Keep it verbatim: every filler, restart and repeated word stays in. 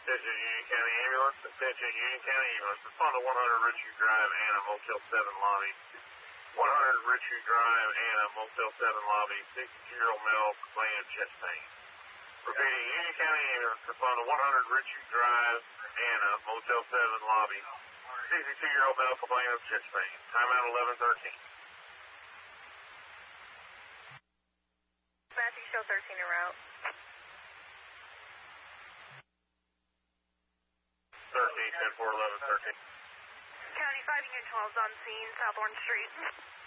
Attention Union County Ambulance. Attention Union County Ambulance. Respond to one hundred Richview Drive and a Motel seven lobby. one hundred Richview Drive and a Motel seven lobby. sixty-two-year-old male complaining of chest pain. Repeating, Union County Ambulance. Respond to one hundred Richview Drive and a Motel seven lobby. sixty-two-year-old male complaining of chest pain. Timeout eleven thirteen. Matthew, show thirteen en route. thirteen, ten four, eleven thirteen. County five, Unit twelve is on scene, South Orange Street.